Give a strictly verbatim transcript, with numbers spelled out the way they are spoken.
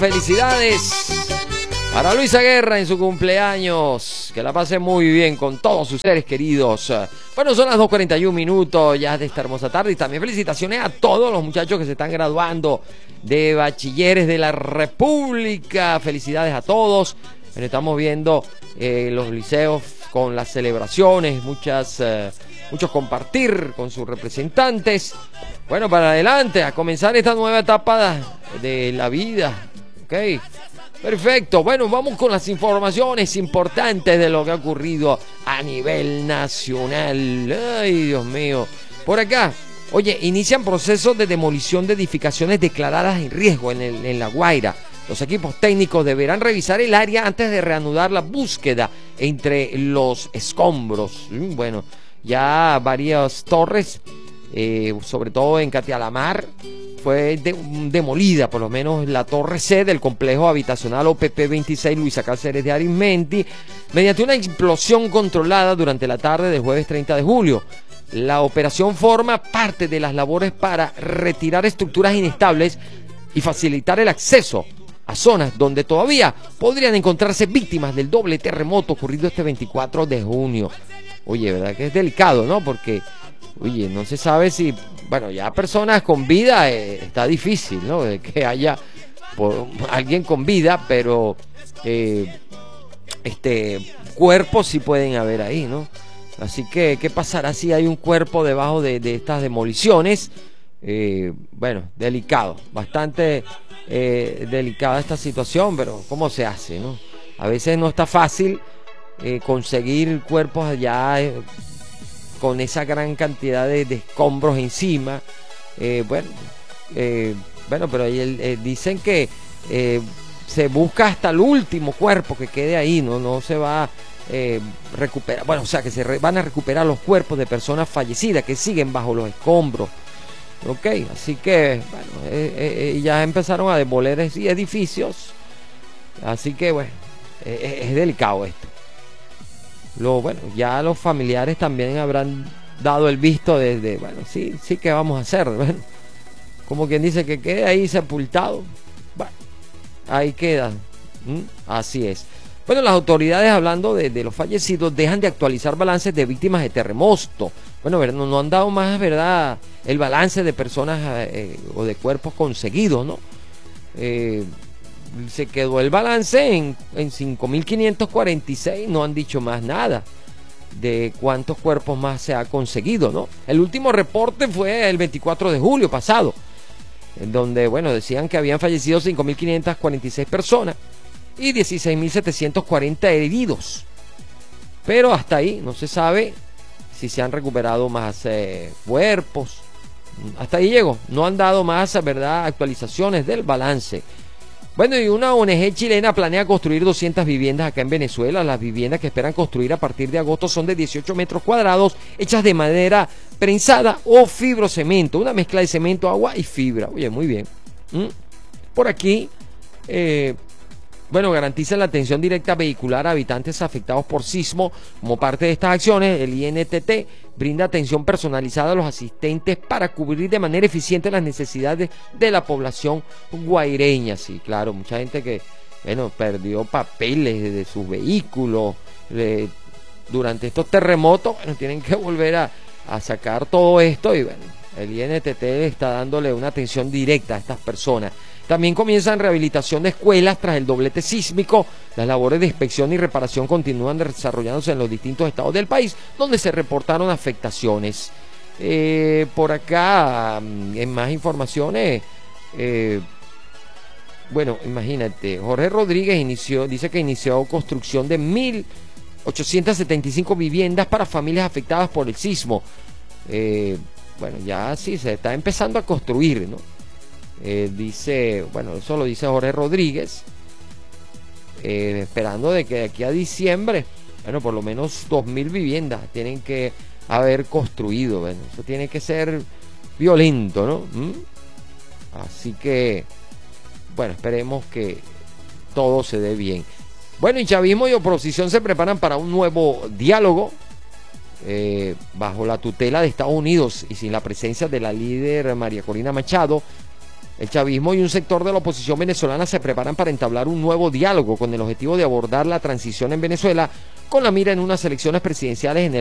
Felicidades para Luisa Guerra en su cumpleaños. Que la pase muy bien con todos sus seres queridos. Bueno, son las dos cuarenta y un minutos ya de esta hermosa tarde. Y también felicitaciones a todos los muchachos que se están graduando de bachilleres de la República. Felicidades a todos. Bueno, estamos viendo eh, los liceos con las celebraciones, muchas, eh, muchos compartir con sus representantes. Bueno, para adelante, a comenzar esta nueva etapa de la vida. Ok, perfecto. Bueno, vamos con las informaciones importantes de lo que ha ocurrido a nivel nacional. Ay, Dios mío. Por acá, oye, inician procesos de demolición de edificaciones declaradas en riesgo en, el, en La Guaira. Los equipos técnicos deberán revisar el área antes de reanudar la búsqueda entre los escombros. Bueno, ya varias torres, eh, sobre todo en Catialamar, fue de, demolida, por lo menos la torre C del complejo habitacional O P P veintiséis Luisa Cáceres de Arizmendi, mediante una explosión controlada durante la tarde del jueves treinta de julio. La operación forma parte de las labores para retirar estructuras inestables y facilitar el acceso a zonas donde todavía podrían encontrarse víctimas del doble terremoto ocurrido este veinticuatro de junio. Oye, ¿verdad que es delicado, no? Porque, oye, no se sabe si, bueno, ya personas con vida eh, está difícil, ¿no? De que haya por, alguien con vida, pero eh, este cuerpos sí pueden haber ahí, ¿no? Así que, ¿qué pasará si hay un cuerpo debajo de, de estas demoliciones? Eh, bueno, delicado, bastante eh, delicada esta situación, pero ¿cómo se hace, no? A veces no está fácil eh, conseguir cuerpos allá eh, con esa gran cantidad de, de escombros encima. Eh, bueno, eh, bueno, pero ahí eh, dicen que eh, se busca hasta el último cuerpo que quede ahí, no, no se va a eh, recuperar. Bueno, o sea, que se re, van a recuperar los cuerpos de personas fallecidas que siguen bajo los escombros. Ok, así que, bueno, eh, eh, ya empezaron a demoler edificios, así que, bueno, eh, es delicado esto. Lo, bueno, ya los familiares también habrán dado el visto desde, bueno, sí, sí que vamos a hacer, bueno, como quien dice que quede ahí sepultado, bueno, ahí queda, ¿Mm? Así es. Bueno, las autoridades, hablando de, de los fallecidos, dejan de actualizar balances de víctimas de terremoto. Bueno, no, no han dado más, ¿verdad?, el balance de personas eh, o de cuerpos conseguidos, ¿no? Eh, se quedó el balance en, en cinco mil quinientos cuarenta y seis, no han dicho más nada de cuántos cuerpos más se ha conseguido, ¿no? El último reporte fue el veinticuatro de julio pasado, en donde, bueno, decían que habían fallecido cinco mil quinientas cuarenta y seis personas y dieciséis mil setecientos cuarenta heridos. Pero hasta ahí no se sabe si se han recuperado más eh, cuerpos. Hasta ahí llegó. No han dado más, ¿verdad?, actualizaciones del balance. Bueno, y una O N G chilena planea construir doscientas viviendas acá en Venezuela. Las viviendas que esperan construir a partir de agosto son de dieciocho metros cuadrados, hechas de madera prensada o fibrocemento. Una mezcla de cemento, agua y fibra. Oye, muy bien. ¿Mm? Por aquí, eh, bueno, garantizan la atención directa vehicular a habitantes afectados por sismo. Como parte de estas acciones, el I N T T brinda atención personalizada a los asistentes para cubrir de manera eficiente las necesidades de la población guaireña. Sí, claro, mucha gente que, bueno, perdió papeles de, de sus vehículos de, durante estos terremotos. Bueno, tienen que volver a, a sacar todo esto y, bueno, el I N T T está dándole una atención directa a estas personas. También comienzan rehabilitación de escuelas tras el doblete sísmico. Las labores de inspección y reparación continúan desarrollándose en los distintos estados del país, donde se reportaron afectaciones. Eh, por acá, en más informaciones, eh, bueno, imagínate, Jorge Rodríguez inició, dice que inició construcción de mil ochocientas setenta y cinco viviendas para familias afectadas por el sismo. Eh, bueno, ya sí, se está empezando a construir, ¿no? Eh, dice, bueno, eso lo dice Jorge Rodríguez, eh, esperando de que de aquí a diciembre, bueno, por lo menos dos mil viviendas tienen que haber construido. Bueno, eso tiene que ser violento, ¿no? ¿Mm? Así que, bueno, esperemos que todo se dé bien. Bueno, y chavismo y oposición se preparan para un nuevo diálogo eh, bajo la tutela de Estados Unidos y sin la presencia de la líder María Corina Machado. El chavismo y un sector de la oposición venezolana se preparan para entablar un nuevo diálogo con el objetivo de abordar la transición en Venezuela con la mira en unas elecciones presidenciales en el